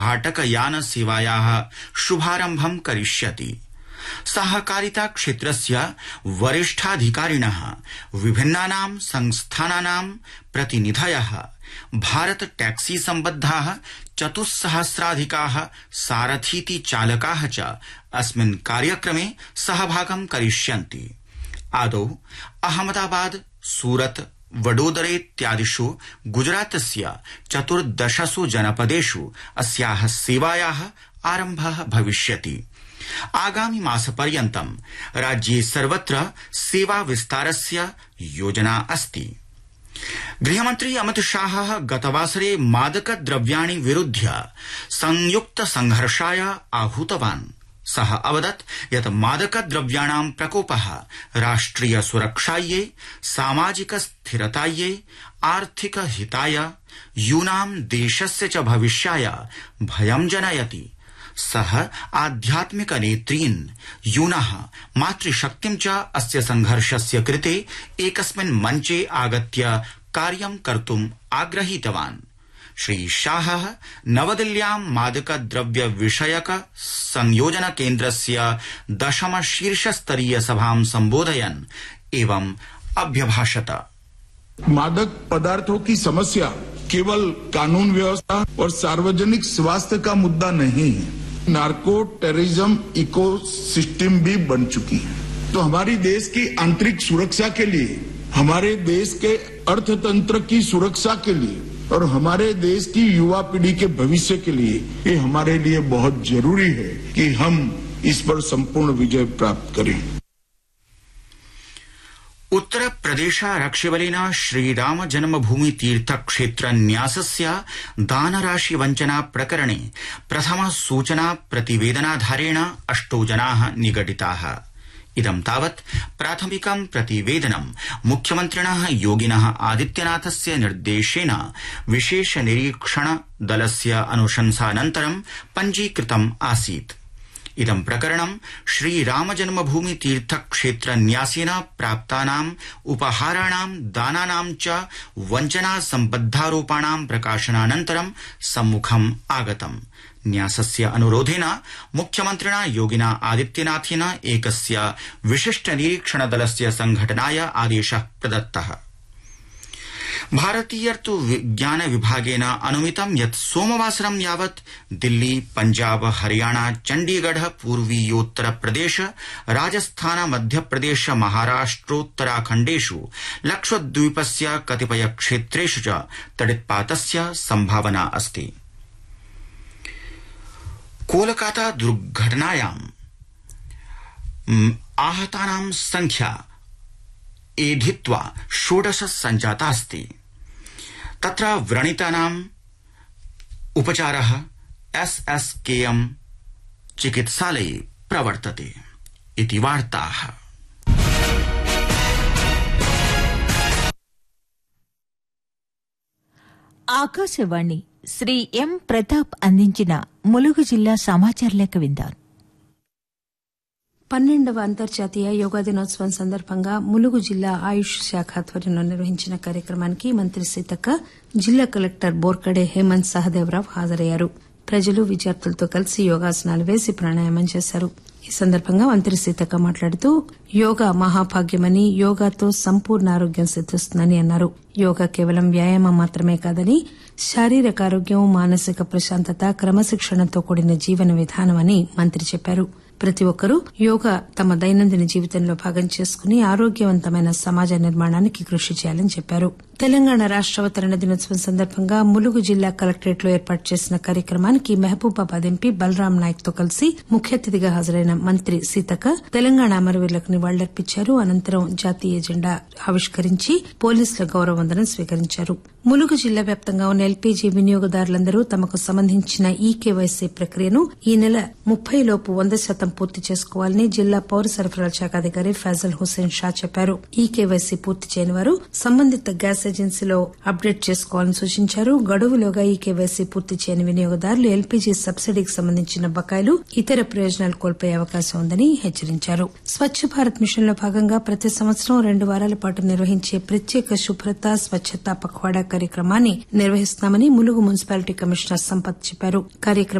भाटकयान सेवायाः शुभारम्भं करिष्यति। सहकारिता क्षेत्रस्य वरिष्ठाधिकारिणः विभिन्नानां संस्थानानां प्रतिनिधयः भारत टैक्सी सम्बद्धाः 4,000 सारथीति चालकाः च अस्मिन् कार्यक्रमे सहभागं करिष्यन्ति। आदौ अहमदाबाद, सूरत, वडोदरेत्यादिषु गुजरातस्य 14 जनपदेषु अस्याः सेवायाः आरम्भः भविष्यति। आगामि मासपर्यन्तं राज्ये सर्वत्र सेवा विस्तारस्य योजना अस्ति। गृहमन्त्री अमित शाहः गतवासरे मादकद्रव्याणि विरुध्य संयुक्त संघर्षाय आहूतवान्। सः अवदत् यत् मादकद्रव्याणां प्रकोपः राष्ट्रिय सुरक्षायै, सामाजिक स्थिरतायै, आर्थिक हिताय, यूनां देशस्य च भविष्याय भयं जनयति। सः आध्यात्मिक नेतॄन्, यूनः मातृशक्तिं च अस्य संघर्षस्य कृते एकस्मिन् मञ्चे आगत्य कार्यं कर्तुम् आग्रहीतवान्। श्री शाहः नवदिल्ल्यां मादकद्रव्य विषयक संयोजन केन्द्रस्य 10 शीर्षस्तरीय सभां संबोधयन् एवं अभ्यभाषत। मादक पदार्थों की समस्या केवल कानून व्यवस्था और सार्वजनिक स्वास्थ्य का मुद्दा नहीं है, नार्को टेररिज्म इकोसिस्टम भी बन चुकी है। तो हमारी देश की आंतरिक सुरक्षा के लिए, हमारे देश के अर्थतंत्र की सुरक्षा के लिए और हमारे देश की युवा पीढ़ी के भविष्य के लिए ये हमारे लिए बहुत जरूरी है कि हम इस पर संपूर्ण विजय प्राप्त करें। उत्तर प्रदेश आरक्षिबलेन श्रीराम जन्मभूमि तीर्थ क्षेत्र न्यासस्य दानराशि वञ्चना प्रकरणे प्रथम सूचना प्रतिवेदनाधारेण 8 जनाः निगडिताः। इदं तावत् प्राथमिकं प्रतिवेदनं मुख्यमन्त्रिणः योगिनः आदित्यनाथस्य निर्देशेन विशेष निरीक्षण दलस्य अनुशंसानन्तरं पञ्जीकृतम् आसीत्। इदं प्रकरणं श्रीराम जन्मभूमि तीर्थ क्षेत्र न्यासेन प्राप्तानाम् उपहाराणां दानानां च वञ्चना सम्बद्धारोपाणां प्रकाशनानन्तरं सम्मुखम् आगतम्। न्यासस्य अनुरोधेन मुख्यमन्त्रिणा योगिना आदित्यनाथेन एकस्य विशिष्ट निरीक्षण दलस्य संघटनाय आदेशः प्रदत्तः। भारतीयर्तु विज्ञान विभागेन अनुमितं यत् सोमवासरं यावत् दिल्ली, पंजाब, हरियाणा, चण्डीगढ़, पूर्वीयोत्तर प्रदेश, राजस्थान, मध्यप्रदेश, महाराष्ट्रोत्तराखण्डेषु लक्षद्वीपस्य कतिपय क्षेत्रेषु च तडित्पातस्य संभावना अस्ति। कोलकाता दुर्घटनायां आहतानां संख्या एधित्वा 16 सञ्जातास्ति। तत्र व्रणितानाम् उपचारः SSKM चिकित्सालये प्रवर्तते इति वार्ताः। ఆకాశవాణి శ్రీ ఎం ప్రతాప్ అందించిన ములుగు జిల్లా సమాచార లేఖ విందాం. 12వ అంతర్జాతీయ యోగా దినోత్సవం సందర్భంగా ములుగు జిల్లా ఆయుష్ శాఖ ఆధ్వర్యంలో నిర్వహించిన కార్యక్రమానికి మంత్రి సీతక్క, జిల్లా కలెక్టర్ బోర్కడే హేమంత్ సహదేవరావు హాజరయ్యారు. ప్రజలు, విద్యార్థులతో కలిసి యోగాసనాలు వేసి ప్రాణాయామం చేశారు. ఈ సందర్భంగా మంత్రి సీతక్క మాట్లాడుతూ యోగా మహాభాగ్యమని, యోగాతో సంపూర్ణ ఆరోగ్యం సిద్దిస్తుందని అన్నారు. యోగా కేవలం వ్యాయామం మాత్రమే కాదని శారీరక ఆరోగ్యం, మానసిక ప్రశాంతత, క్రమశిక్షణతో కూడిన జీవన విధానమని మంత్రి చెప్పారు. ప్రతి ఒక్కరూ యోగా తమ దైనందిన జీవితంలో భాగం చేసుకుని ఆరోగ్యవంతమైన సమాజ నిర్మాణానికి కృషి చేయాలని చెప్పారు. తెలంగాణ రాష్ట అవతరణ దినోత్సవం సందర్భంగా ములుగు జిల్లా కలెక్టరేట్ లో ఏర్పాటు చేసిన కార్యక్రమానికి మహబూబాబాద్ ఎంపీ బలరాం నాయక్ తో కలిసి ముఖ్య అతిథిగా హాజరైన మంత్రి సీతక్క తెలంగాణ అమరవీరులకు నివాళులర్పించారు. అనంతరం జాతీయ జెండా ఆవిష్కరించి పోలీసుల గౌరవ వందనం స్వీకరించారు. ములుగు జిల్లా వ్యాప్తంగా ఉన్న ఎల్పీజీ వినియోగదారులందరూ తమకు సంబంధించిన ఈకేవైసీ ప్రక్రియను ఈ నెల 30 లోపు 100% పూర్తి చేసుకోవాలని జిల్లా పౌర సరఫరాల శాఖ అధికారి ఫైజల్ హుస్సేన్ షా చెప్పారు. ఈకేవైసీ పూర్తి చేయని వారు సంబంధిత గ్యాస్ ఏజెన్సీలో అప్డేట్ చేసుకోవాలని సూచించారు. గడువులోగా ఈకేవైసీ పూర్తి చేయని వినియోగదారులు ఎల్పీజీ సబ్సిడీకి సంబంధించిన బకాయిలు, ఇతర ప్రయోజనాలు కోల్పోయే అవకాశం ఉందని హెచ్చరించారు. స్వచ్ఛ భారత్ మిషన్ లో భాగంగా ప్రతి సంవత్సరం 2 వారాల పాటు నిర్వహించే ప్రత్యేక శుభ్రత స్వచ్ఛతా పఖ్వాడా కార్యక్రమాన్ని నిర్వహిస్తున్నామని ములుగు మున్సిపాలిటీ కమిషనర్ సంపత్ చెప్పారు.